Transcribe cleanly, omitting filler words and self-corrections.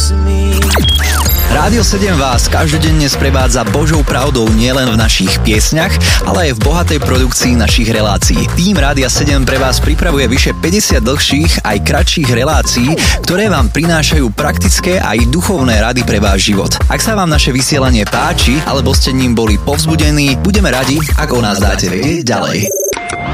Rádio 7 vás každodenne sprevádza Božou pravdou nielen v našich piesňach, ale aj v bohatej produkcii našich relácií. Tým Rádia 7 pre vás pripravuje vyše 50 dlhších aj kratších relácií, ktoré vám prinášajú praktické aj duchovné rady pre váš život. Ak sa vám naše vysielanie páči, alebo ste ním boli povzbudení, budeme radi, ak o nás dáte vedieť ďalej.